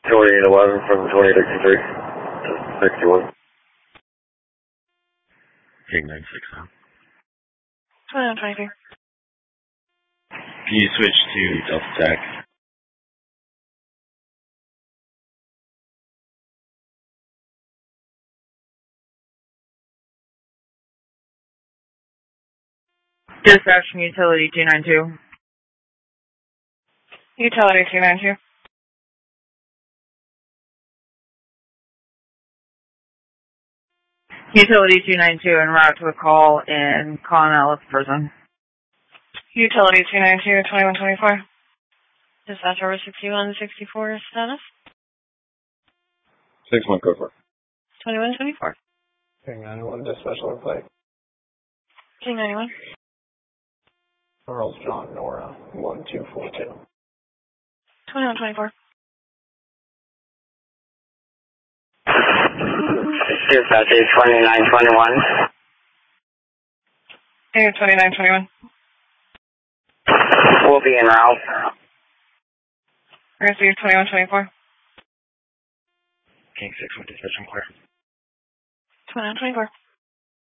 2811 from 2063 to 61. King 96 now. 2123. Can you switch to Delta Tech? Dispatch from Utility 292. Utility 292. Utility 292 en route to a call in Connell Prison. Utility 292, 2124. Dispatch over 6164 status. 61 code 4. 2124. King 91, dispatch over plate. King 91. Charles John Nora, 1242. 2124. Dispatch 82921. 2921. We'll be en route. Receive 2124. King 6 with dispatch on clear. 2124.